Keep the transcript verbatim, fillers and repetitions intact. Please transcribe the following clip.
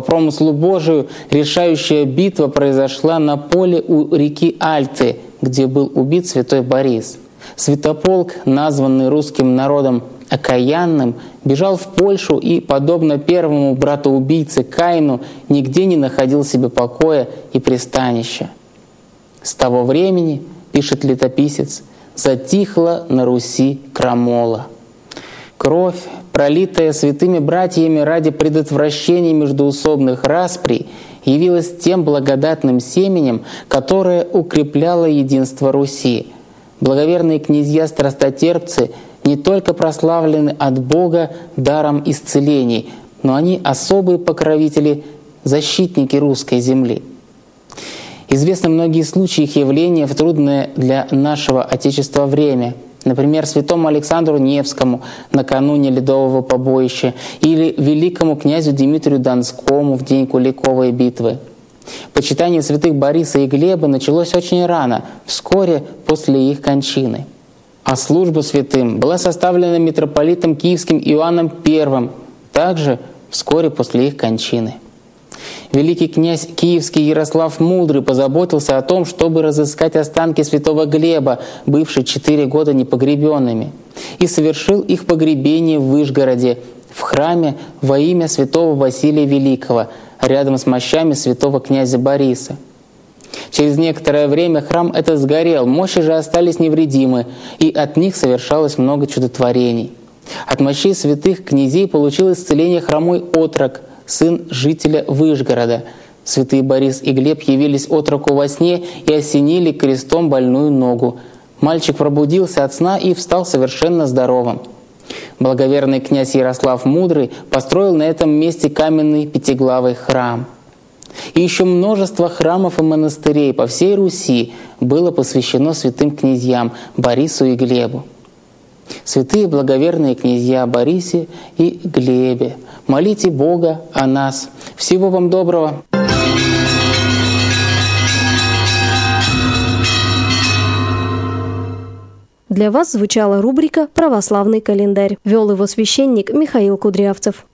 промыслу Божию решающая битва произошла на поле у реки Альты, где был убит святой Борис. Святополк, названный русским народом окаянным, бежал в Польшу и, подобно первому братоубийце Каину, нигде не находил себе покоя и пристанища. С того времени, пишет летописец, затихла на Руси крамола. Кровь, пролитая святыми братьями ради предотвращения междоусобных расприй, явилась тем благодатным семенем, которое укрепляло единство Руси. Благоверные князья-страстотерпцы не только прославлены от Бога даром исцелений, но они особые покровители, защитники русской земли. Известны многие случаи их явления в трудное для нашего Отечества время. Например, святому Александру Невскому накануне Ледового побоища или великому князю Дмитрию Донскому в день Куликовой битвы. Почитание святых Бориса и Глеба началось очень рано, вскоре после их кончины. А служба святым была составлена митрополитом Киевским Иоанном Первым, также вскоре после их кончины. Великий князь Киевский Ярослав Мудрый позаботился о том, чтобы разыскать останки святого Глеба, бывшие четыре года непогребенными, и совершил их погребение в Вышгороде, в храме во имя святого Василия Великого, рядом с мощами святого князя Бориса. Через некоторое время храм этот сгорел, мощи же остались невредимы, и от них совершалось много чудотворений. От мощей святых князей получил исцеление хромой отрок, сын жителя Вышгорода. Святые Борис и Глеб явились отроку во сне и осенили крестом больную ногу. Мальчик пробудился от сна и встал совершенно здоровым. Благоверный князь Ярослав Мудрый построил на этом месте каменный пятиглавый храм. И еще множество храмов и монастырей по всей Руси было посвящено святым князьям Борису и Глебу. Святые благоверные князья Борисе и Глебе, молите Бога о нас. Всего вам доброго! Для вас звучала рубрика «Православный календарь». Вел его священник Михаил Кудрявцев.